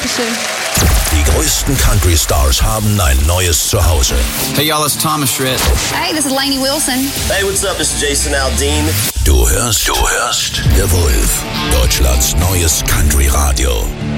Dankeschön. Die größten Country-Stars haben ein neues Zuhause. Hey y'all, it's Thomas Schritt. Hey, this is Lainey Wilson. Hey, what's up? This is Jason Aldean. Du hörst The Wolf, Deutschlands neues Country-Radio.